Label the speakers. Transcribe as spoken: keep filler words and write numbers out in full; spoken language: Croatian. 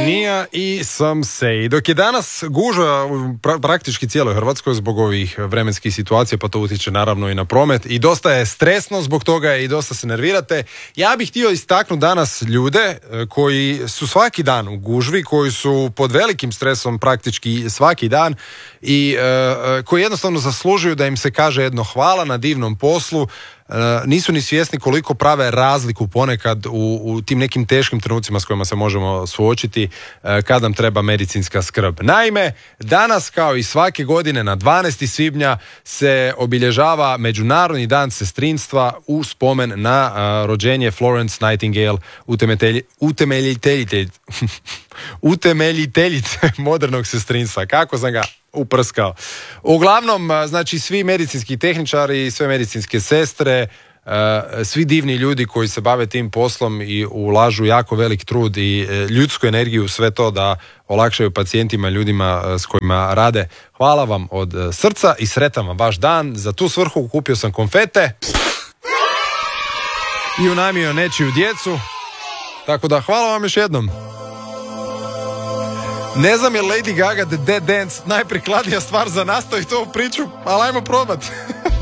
Speaker 1: Nia i Some Say. Dok je danas gužva pra- praktički cijeloj Hrvatskoj zbog ovih vremenskih situacija, pa to utječe naravno i na promet i dosta je stresno zbog toga i dosta se nervirate. Ja bih htio istaknuti danas ljude koji su svaki dan u gužvi, koji su pod velikim stresom praktički svaki dan i uh, koji jednostavno zaslužuju da im se kaže jedno hvala na divnom poslu. Uh, nisu ni svjesni koliko prave razliku ponekad u, u tim nekim teškim trenucima s kojima se možemo suočiti uh, kad nam treba medicinska skrb. Naime, danas kao i svake godine na dvanaestog svibnja se obilježava Međunarodni dan sestrinstva u spomen na uh, rođenje Florence Nightingale, utemelji, utemeljiteljice utemeljiteljice modernog sestrinstva. Kako sam ga uprskao. Uglavnom, znači, svi medicinski tehničari, sve medicinske sestre, svi divni ljudi koji se bave tim poslom i ulažu jako velik trud i ljudsku energiju, sve to da olakšaju pacijentima, ljudima s kojima rade. Hvala vam od srca i sretan vam vaš dan. Za tu svrhu kupio sam konfete i unajmio nečiju djecu. Tako da hvala vam još jednom. Ne znam je Lady Gaga The Dead Dance najprikladnija stvar za nastaviti ovu priču, ali ajmo probati.